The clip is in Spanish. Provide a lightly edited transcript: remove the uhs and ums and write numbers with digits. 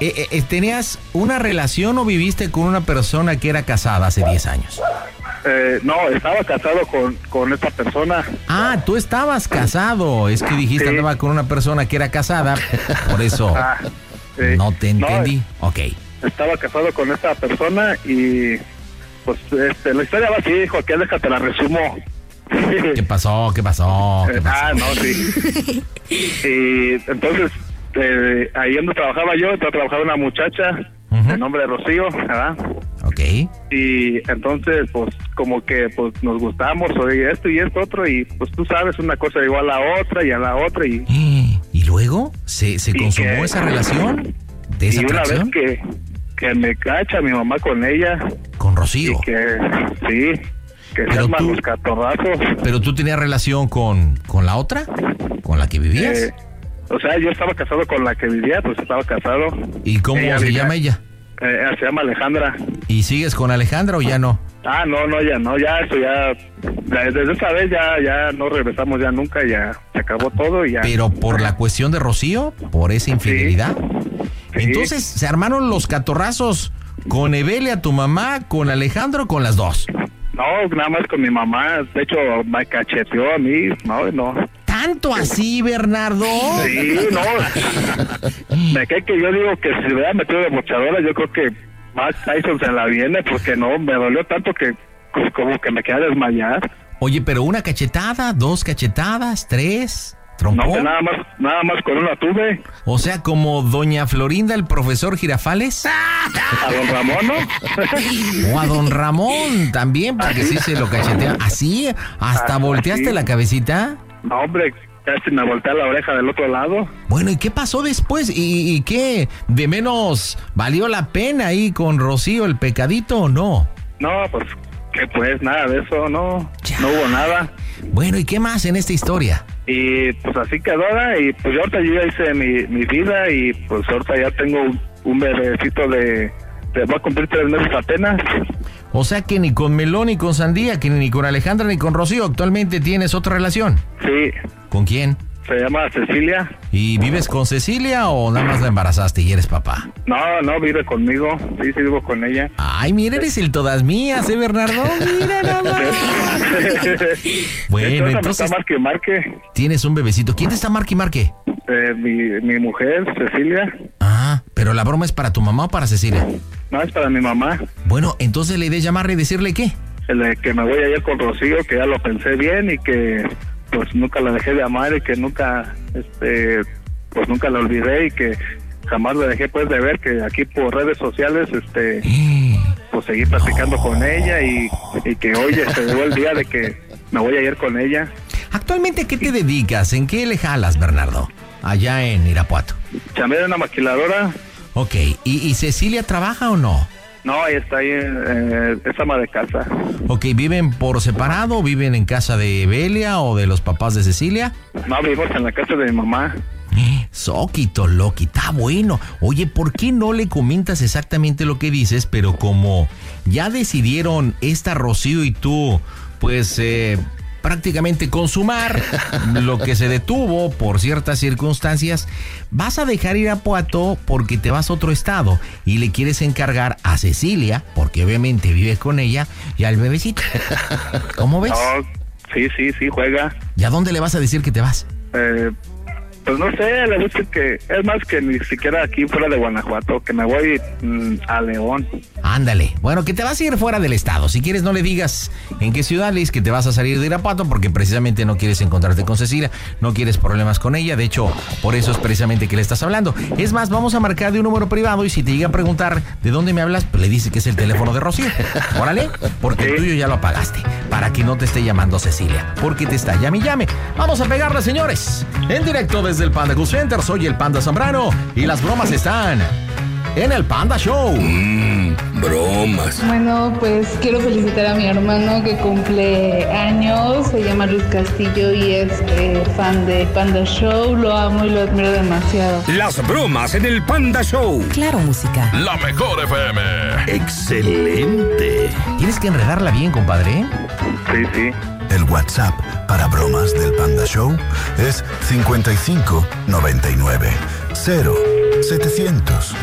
¿tenías una relación o viviste con una persona que era casada hace 10 años? No, estaba casado con esta persona. Ah, tú estabas casado. Es que dijiste Sí. andaba con una persona que era casada. Por eso Sí. no te entendí. Ok. Estaba casado con esta persona y pues la historia va así, hijo, que déjate la resumo. ¿Qué pasó? ¿Qué pasó? ¿Qué pasó? No, sí. Y entonces, ahí donde trabajaba yo, trabajaba una muchacha de nombre Rocío, ¿verdad? Ok. Y entonces, pues, como que pues nos gustamos, oye, esto y esto otro, y pues tú sabes, una cosa llegó a la otra y a la otra, y ¿Y luego? ¿Se consumó esa relación? ¿De esa y una atracción? vez que me cacha mi mamá con ella, Con Rocío. y que sí, que se Pero arman tú- los catorrazos. ¿Pero tú tenías relación con la otra? ¿Con la que vivías? O sea, yo estaba casado con la que vivía, pues estaba casado. ¿Y cómo Ella se vivía- llama ella? Se llama Alejandra. ¿Y sigues con Alejandra o ya no? No, ya no, ya eso ya desde esa vez ya no regresamos ya nunca, ya se acabó todo y ya. ¿Pero por la cuestión de Rocío? ¿Por esa infidelidad? Sí. Entonces, ¿se armaron los catorrazos con Evelia, tu mamá, con Alejandro o con las dos? No, nada más con mi mamá, de hecho me cacheteó a mí, no. ¿Tanto así, Bernardo? Sí, no. Me cae que yo digo que si se hubiera metido de bochadora, yo creo que Mike Tyson se la viene, porque no, me dolió tanto que pues, como que me quedé a desmayar. Oye, pero una cachetada, 2 cachetadas, 3, trompón. No, que nada más con una tuve. O sea, como doña Florinda, el profesor Girafales. A don Ramón, ¿no? O a don Ramón también, porque sí se lo cachetea. ¿Así? ¿Hasta volteaste sí. la cabecita? No, hombre, casi me volteé la oreja del otro lado. Bueno, ¿y qué pasó después? ¿Y qué? ¿De menos valió la pena ahí con Rocío el pecadito o no? No, pues, que pues, nada de eso, no hubo nada. Bueno, ¿y qué más en esta historia? Y pues así quedó, ¿verdad? Y pues yo ahorita yo ya hice mi vida y pues ahorita ya tengo un bebecito de va a cumplir 3 meses apenas. O sea que ni con Melón ni con Sandía, que ni con Alejandra ni con Rocío actualmente tienes otra relación. Sí, ¿Con quién? se llama Cecilia. ¿Y vives con Cecilia o nada más la embarazaste y eres papá? No, vive conmigo. Sí, vivo con ella. Ay, mira, eres el todas mías, Bernardo? Mira nada más. Bueno, entonces Marque. tienes un bebecito. ¿Quién te está marque y marque? Mi mujer, Cecilia. Ah, pero la broma es para tu mamá o para Cecilia. No, es para mi mamá. Bueno, entonces la idea es llamarle y decirle qué. Que me voy a ir con Rocío, que ya lo pensé bien y que pues nunca la dejé de amar y que nunca, pues nunca la olvidé y que jamás la dejé pues de ver, que aquí por redes sociales, pues seguí platicando con ella y que hoy se llegó el día de que me voy a ir con ella. Actualmente, ¿a qué te dedicas? ¿En qué le jalas, Bernardo? Allá en Irapuato. Chamé de una maquiladora. Ok, ¿y Cecilia trabaja o no? No, ella está ahí, es ama de casa. Ok, ¿viven por separado? ¿Viven en casa de Evelia o de los papás de Cecilia? No, vivimos en la casa de mi mamá. Soquito, Loki, está bueno. Oye, ¿por qué no le comentas exactamente lo que dices? Pero como ya decidieron esta Rocío y tú, pues prácticamente consumar lo que se detuvo por ciertas circunstancias, vas a dejar ir a Irapuato porque te vas a otro estado y le quieres encargar a Cecilia, porque obviamente vives con ella, y al bebecito. ¿Cómo ves? No, sí, juega. ¿Y a dónde le vas a decir que te vas? Pues no sé, le voy a decir que es más que ni siquiera aquí fuera de Guanajuato, que me voy a León. Ándale, bueno, que te vas a ir fuera del estado. Si quieres no le digas en qué ciudad, le dices que te vas a salir de Irapuato porque precisamente no quieres encontrarte con Cecilia, no quieres problemas con ella, de hecho, por eso es precisamente que le estás hablando. Es más, vamos a marcar de un número privado y si te llega a preguntar de dónde me hablas, pues le dices que es el teléfono de Rocío. Órale, porque el tuyo ya lo apagaste, para que no te esté llamando Cecilia, porque te está llame y llame. Vamos a pegarle, señores, en directo desde el Panda Cool Center. Soy el Panda Zambrano y las bromas están en el Panda Show. Bromas. Bueno, pues quiero felicitar a mi hermano que cumple años, se llama Luis Castillo y es fan de Panda Show, lo amo y lo admiro demasiado. Las bromas en el Panda Show. Claro, música. La mejor FM. Excelente. Tienes que enredarla bien, compadre. Sí. El WhatsApp para bromas del Panda Show es 55 99 0 700